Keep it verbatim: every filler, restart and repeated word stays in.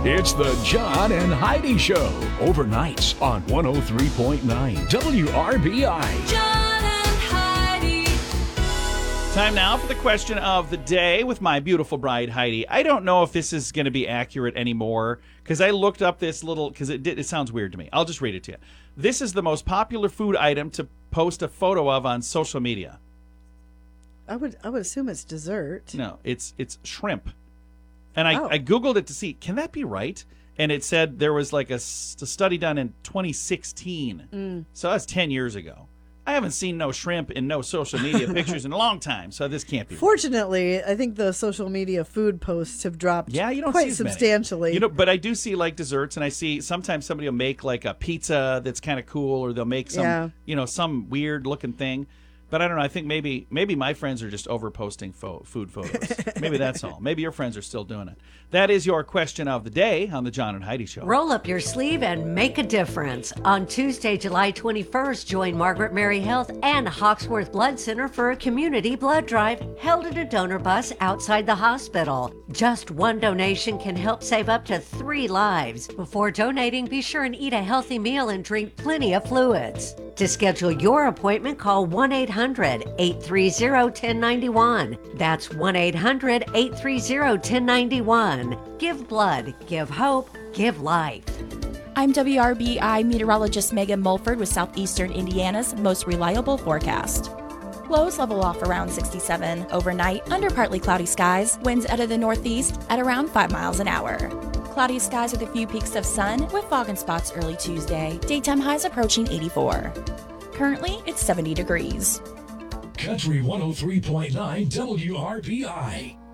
It's the John and Heidi Show, overnights on one oh three point nine W R B I. John and Heidi. Time now for the question of the day with my beautiful bride, Heidi. I don't know if this is going to be accurate anymore because I looked up this little, because it, did- it sounds weird to me. I'll just read it to you. This is the most popular food item to post a photo of on social media. I would I would assume it's dessert. No, it's it's shrimp. And I, Oh. I Googled it to see, can that be right? And it said there was like a, s- a study done in twenty sixteen. Mm. So that's ten years ago. I haven't seen no shrimp in no social media pictures in a long time, so this can't be right. Fortunately, I think the social media food posts have dropped Yeah, you don't quite see as many. substantially. You know, but I do see like desserts, and I see sometimes somebody will make like a pizza that's kind of cool, or they'll make some, Yeah. you know, some weird looking thing. But I don't know. I think maybe maybe my friends are just over posting fo- food photos. Maybe that's all. Maybe your friends are still doing it. That is your question of the day on the John and Heidi Show. Roll up your sleeve and make a difference. On Tuesday, July twenty-first, join Margaret Mary Health and Hawksworth Blood Center for a community blood drive held at a donor bus outside the hospital. Just one donation can help save up to three lives. Before donating, be sure and eat a healthy meal and drink plenty of fluids. To schedule your appointment, call one eight hundred, eight three zero, one zero nine one. That's one eight hundred, eight three zero, one zero nine one. Give blood, give hope, give life. I'm W R B I meteorologist Megan Mulford with Southeastern Indiana's most reliable forecast. Lows level off around sixty-seven. Overnight, under partly cloudy skies, winds out of the northeast at around five miles an hour. Cloudy skies with a few peaks of sun, with fog in spots early Tuesday. Daytime highs approaching eighty-four. Currently, it's seventy degrees. Country one oh three point nine W R B I.